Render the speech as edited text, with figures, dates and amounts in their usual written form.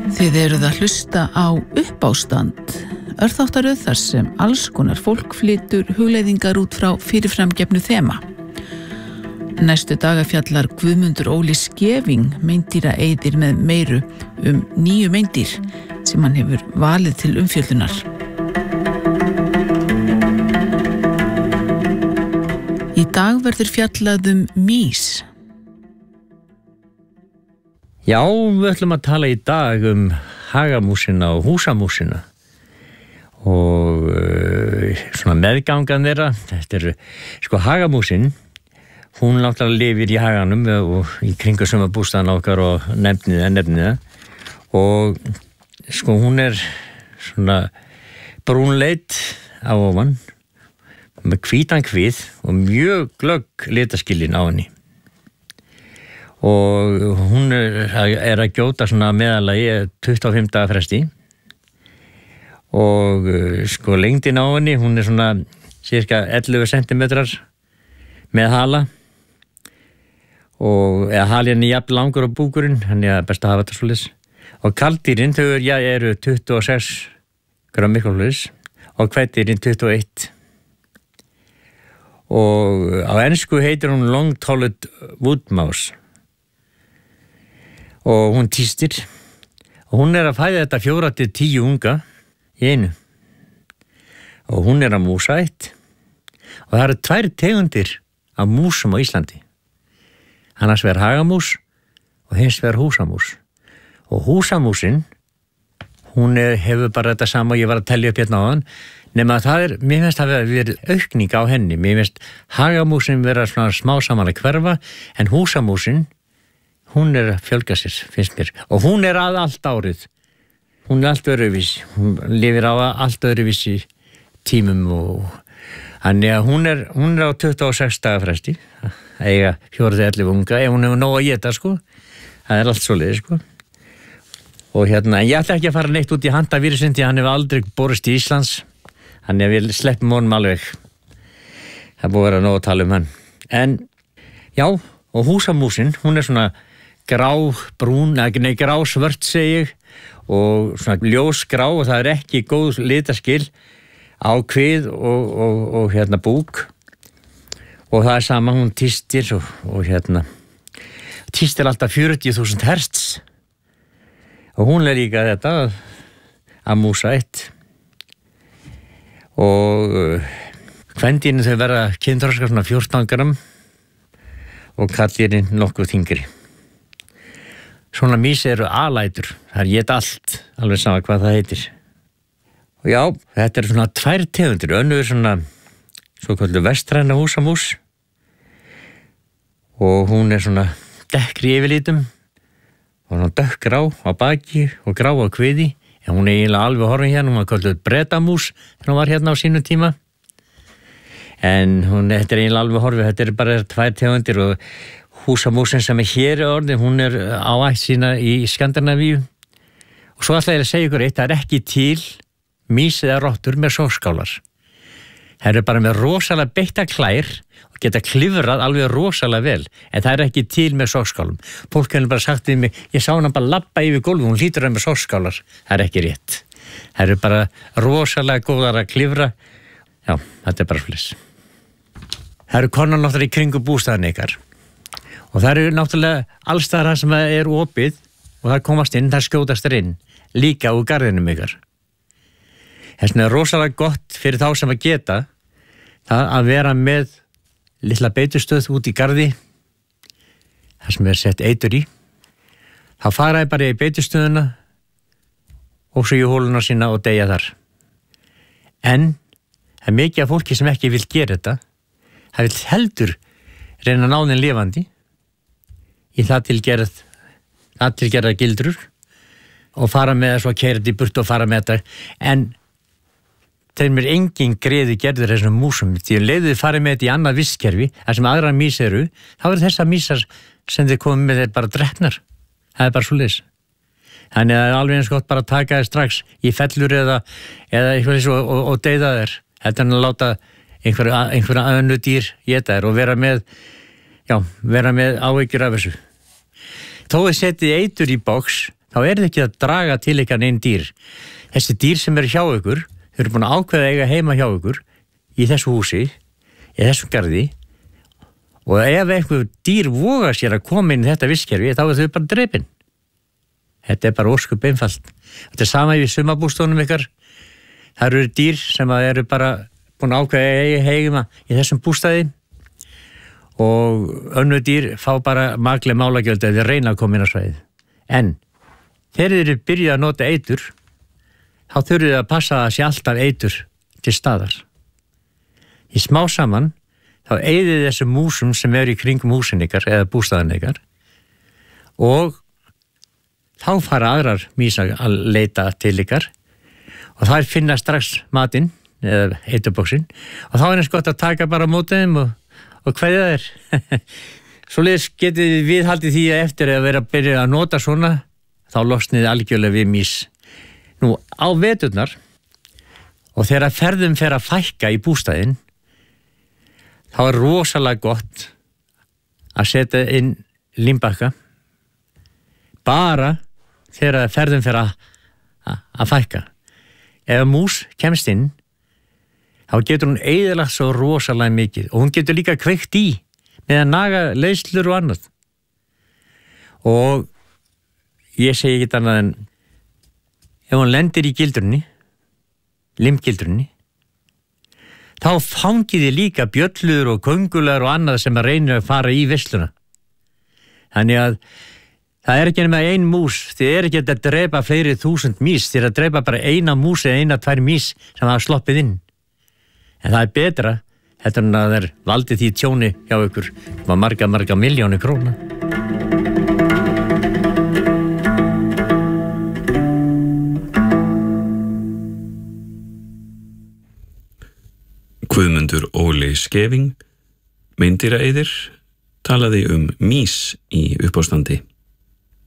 Þið eruð að hlusta á Uppástand, örþáttaröð þar sem alls konar fólk flytur hugleiðingar út frá fyrirframgefnu þema. Næstu daga fjallar Guðmundur Óli Skeving meindýra eyðir með meiru 9 meindýr sem hann hefur valið til umfjöllunar. Í dag verður fjallað mýs. Já, við ætlum að tala í dag hagamúsina og húsamúsina og svona meðgangan þeirra. Þetta hagamúsin, hún náttúrulega lifir í haganum og í kringu sumarbústaðan okkar og nefniða og hún svona brúnleit á ofan með hvítan hvið og mjög glögg litaskilin á henni. Og hún er að gjóta svona meðalagi 25 daga fresti og lengdin á henni, hún er svona cirka 11 centimetrar með hala og halinn er jafn langur á búkurinn, þannig að best að hafa þetta svoleiðis. Og kaldýrin, þau eru 26 gram mikrofluis og hveitdýrin 21. Og á ensku heitir hún long-tolled wood mouse. Og hún tístir og hún er að fæða þetta 4 til 10 unga í einu og hún er að músaætt og það eru 2 tegundir af músum á Íslandi, annars vegar hagamús og hins vegar húsamús. Og húsamúsin, hún hefur bara þetta sama, ég var að telja upp hérna á hann, nema að mér finnst það verið aukning á henni. Mér finnst hagamúsin vera svona smá saman að hverfa, en húsamúsin, hún er að fjölga sér, finnst mér. Og hún er að allt árið. Hún er allt öðruvísi. Hún lifir á allt öðruvísi tímum og þannig að hún er á 26 daga fresti. Eiga 4 til 11 unga, ef hún hefur nóg að éta, Það er allt svoleiðis, Og en ég ætla ekki að fara neitt út í handavírusinn því hann hefur aldrei borist í Íslands. Þannig að við sleppum honum alveg. Það búið að vera nóg að tala hann. En, já, og húsamúsin, hún er svona grásvört segi ég og svona ljósgrá og það er ekki góð litaskil á hvið og búk og það er sama, hún tístir og tístir alltaf 40.000 hertz og hún er líka þetta að músa eitt og kvendýrin þau verða kynþroska svona 14 gram og kallýrin nokkuð þyngri. Svona mýs eru alætur, það éta allt, alveg sama hvað það heitir. Og já, þetta eru svona 2 tegundir, önnur svona svoköldu vestræna húsamús og hún er svona dekkri yfirlitum og svona dökkgrá á baki og grá á kviði, en hún er eiginlega alveg horfin hérna, hún var kölluð bretamús þegar hún var hérna á sínum tíma. En þetta er eiginlega alveg horfið, þetta er bara 2 tegundir og húsamúsin sem er hér orðin, hún er á ætt sína í Skandinavíu. Og svo ætla ég að segja ykkur eitt, það er ekki til mýs eða rottur með sóskálar. Það eru bara með rosalega beittar klær og geta klifrað alveg rosalega vel, en það er ekki til með sóskálum. Fólk hefur bara sagt við mig, ég sá hann bara labba yfir gólfi, hún hlýtur með sóskálar. Það er ekki rétt. Það eru bara rosalega góðar að klifra. Já, þetta er bara flis. Það eru konar náttúrulega í kringu bústaðan ykkar. Og það eru náttúrulega allstaðar sem er opið og það komast inn, það skjótast inn, líka úr garðinum ykkar. Þess vegna er rosalega gott fyrir þá sem að geta það að vera með litla beitustöð út í garði, það sem er sett eitur í. Þá fara ég bara í beitustöðuna og svo í hóluna sína og deyja þar. En það er mikið af fólki sem ekki vil gera þetta. Það vil heldur reyna að ná þeim lifandi í það til gerða gildrur og fara með það svo að keyra þetta í burt og fara með þetta, en þeim er engin greiði gerður þessum músum, því leiðið þið farið með þetta í annað vistkerfi, þar sem aðra mýs eru, þá eru þessar mýsar sem þið komið með þeir bara drepnar. Það er bara svoleiðis. Þannig að það er alveg eins gott bara að taka þér strax í fellur eða eitthvað eins og deyða þér. Þetta er að láta einhverja önnur dýr éta þér og vera með áhyggjur af þessu. Þó setið eitur í box, þá er það ekki að draga til ykkar einn dýr. Þessi dýr sem eru hjá ykkur, þau eru búin að ákveða að eiga heima hjá ykkur í þessu húsi, í þessum garði, og ef einhver dýr vogar sér að koma inn í þetta vistkerfi, þá er þau bara drepin. Þetta er bara ósköp einfalt. Þetta er sama við sumarbústónum ykkar. Það eru dýr sem eru bara búin að ákveða að eiga heima í þessum bústaði og önnur dýr fá bara makleg málagjöld ef þeir reyna að koma inn á svæðið. En þegar þeir eru byrjað að nota eitur, þá þurfið þið að passa að sé alltaf eitur til staðar. Í smá saman, þá eyðið þessum músum sem eru í kringum húsin ykkar eða bústaðan ykkar og þá fara aðrar mýs að leita til ykkar og þær finna strax matinn eða eiturbóksinn og þá er eins gott að taka bara á móti þeim og kveðja þeir. Svoleiðis getið þið viðhaldið því að eftir að vera að byrja að nota svona, þá losnið algjörlega við mýs. Nú, á veturnar og þegar ferðum fer að fækka í bústaðinn, þá er rosalega gott að setja inn límbakka bara þegar ferðum fer að fækka. Ef mús kemst inn, þá getur hún eyðilagt svo rosalega mikið og hún getur líka kveikt í með að naga leiðslur og annað. Og ég segi ekki annað en ef hún lendir í gildrunni, limbgildrunni, þá fangið þið líka bjöllur og köngular og annað sem að reyna að fara í veisluna. Þannig að það er ekki nema ein mús, þið er ekki að drepa fleiri 1000 mýs, þið er að drepa bara eina mús eða 1-2 mýs sem hafa sloppið inn. En það er betra, þetta er að þeir valdið því tjóni hjá ykkur marga milljónir króna. Guðmundur Óli Skeving, meindýraeyðir, talaði mýs í uppástandi.